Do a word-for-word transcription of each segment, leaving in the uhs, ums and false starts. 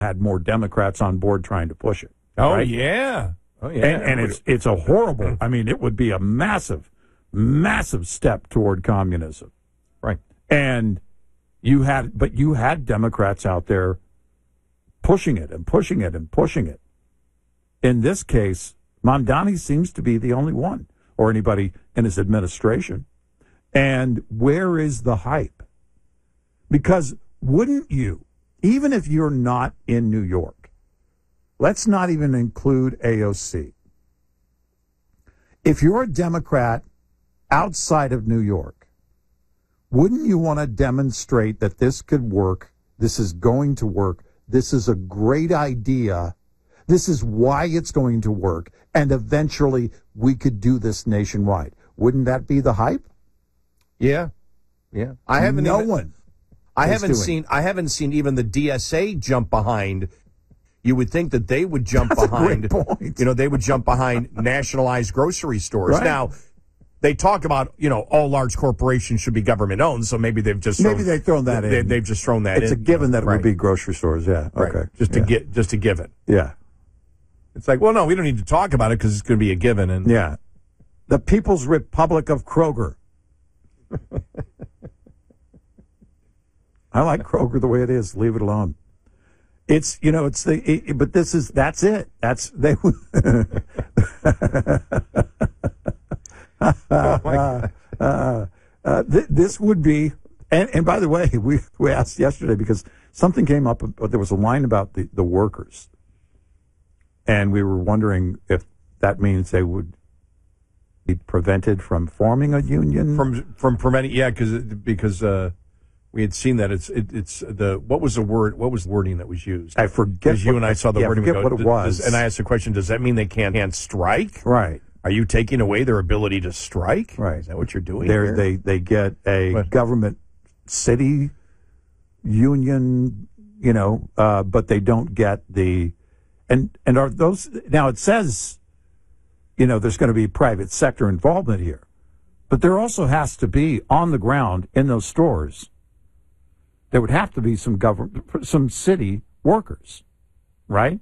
had more Democrats on board trying to push it. Oh, right? yeah. Oh, yeah. And, and it's it's a horrible, I mean, it would be a massive, massive step toward communism. Right. And you had, but you had Democrats out there pushing it and pushing it and pushing it. In this case, Mamdani seems to be the only one, or anybody in his administration. And where is the hype? Because wouldn't you, even if you're not in New York, let's not even include A O C. If you're a Democrat outside of New York, wouldn't you want to demonstrate that this could work, this is going to work, this is a great idea, this is why it's going to work, and eventually we could do this nationwide? Wouldn't that be the hype? Yeah. Yeah. I haven't no even, one. I haven't doing. seen I haven't seen even the D S A jump behind. You would think that they would jump That's behind, a great point. you know, they would jump behind nationalized grocery stores. Right. Now, they talk about, you know, all large corporations should be government owned, so maybe they've just Maybe thrown, they've thrown that they, in. They've just thrown that it's in. a given that it right. would be grocery stores, yeah. Right. Okay. Just to yeah. get just to give it. Yeah. It's like, well, no, we don't need to talk about it because it's going to be a given. And Yeah. The People's Republic of Kroger. I like Kroger the way it is. Leave it alone. It's, you know, it's the, it, but this is, that's it. That's, they, uh, uh, uh, th- this would be, and, and by the way, we, we asked yesterday because something came up, there was a line about the, the workers. And we were wondering if that means they would be prevented from forming a union. From, from preventing, yeah, cause, because, uh, we had seen that it's it, it's the what was the word what was the wording that was used? I forget. Because you and I saw the yeah, wording. I forget go, what it was. Does, and I asked the question: does that mean they can't, can't strike? Right. Are you taking away their ability to strike? Right. Is that what you're doing? They're, they they get a what? government city union, you know, uh, but they don't get the and and are those now? It says, you know, there's going to be private sector involvement here, but there also has to be on the ground in those stores. There would have to be some government, some city workers, right?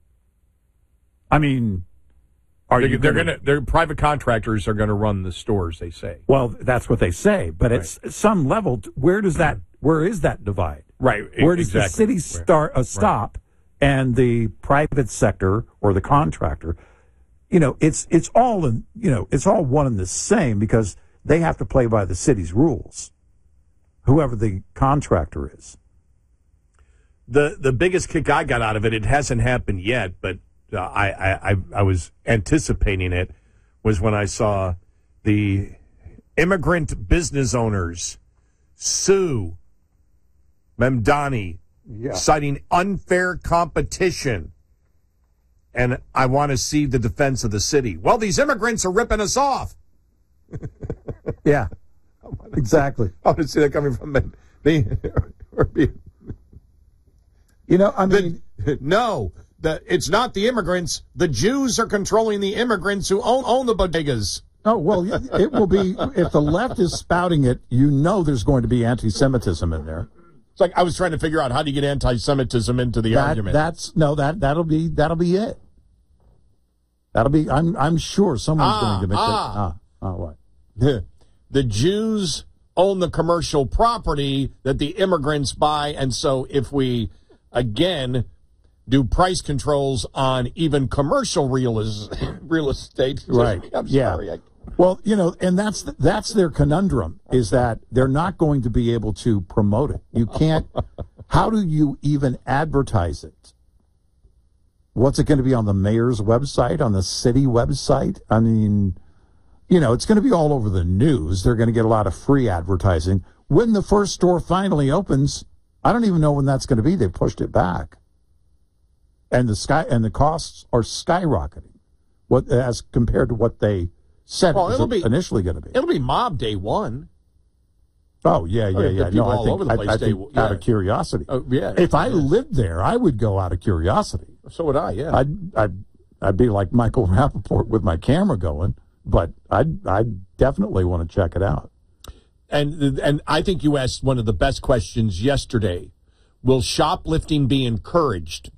I mean, are they're, you they're gonna, going to? Their private contractors are going to run the stores. They say. Well, that's what they say, but Right. at some level, where does that? Where is that divide? Right. Where does exactly. the city start? Uh, stop, right. And the private sector or the contractor? You know, it's it's all in. You know, it's all one and the same because they have to play by the city's rules. Whoever the contractor is. The the biggest kick I got out of it, it hasn't happened yet, but uh, I, I I was anticipating it, was when I saw the immigrant business owners sue Mamdani, Yeah. citing unfair competition. And I want to see the defense of the city. Well, these immigrants are ripping us off. Yeah. Exactly. I want to see that coming from the, the or be, You know, I mean, the, no, the, it's not the immigrants. The Jews are controlling the immigrants who own own the bodegas. oh, well, it will be, if the left is spouting it, you know there's going to be anti-Semitism in there. It's like I was trying to figure out how do you get anti-Semitism into the That, argument. that's, no, that, that'll be, that'll be it. That'll be, I'm, I'm sure someone's Ah, going to make ah. that. Ah, ah, what? The, the Jews own the commercial property that the immigrants buy, and so if we, again, do price controls on even commercial real, is, real estate. Right. I'm Yeah. sorry. I, Well, you know, and that's that's their conundrum, is that they're not going to be able to promote it. You can't. How do you even advertise it? What's it going to be on the mayor's website, on the city website? I mean, you know, it's going to be all over the news. They're going to get a lot of free advertising. When the first store finally opens, I don't even know when that's going to be. They pushed it back, and the sky and the costs are skyrocketing. What as compared to what they said Well, it it'll was be- initially going to be. it'll be mob day one. Oh yeah, yeah, mean, yeah. people No, I all think, over the I, place, I they think will- out yeah. of curiosity. Oh, yeah. If I yeah. lived there, I would go out of curiosity. So would I, yeah. I'd, I'd, I'd be like Michael Rappaport with my camera going, but I'd, I'd definitely want to check it out. And and I think you asked one of the best questions yesterday Will shoplifting be encouraged